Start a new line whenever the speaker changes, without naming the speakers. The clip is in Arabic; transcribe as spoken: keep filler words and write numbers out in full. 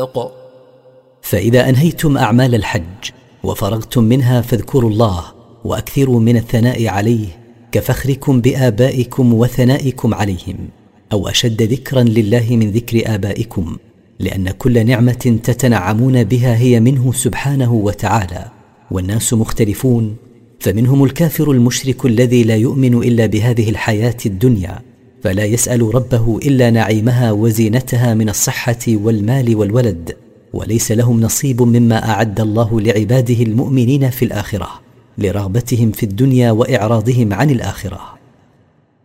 المنافق.
فإذا أنهيتم أعمال الحج وفرغتم منها فاذكروا الله وأكثروا من الثناء عليه كفخركم بآبائكم وثنائكم عليهم، أو أشد ذكرا لله من ذكر آبائكم، لأن كل نعمة تتنعمون بها هي منه سبحانه وتعالى، والناس مختلفون، فمنهم الكافر المشرك الذي لا يؤمن إلا بهذه الحياة الدنيا، فلا يسأل ربه إلا نعيمها وزينتها من الصحة والمال والولد، وليس لهم نصيب مما أعد الله لعباده المؤمنين في الآخرة لرغبتهم في الدنيا وإعراضهم عن الآخرة.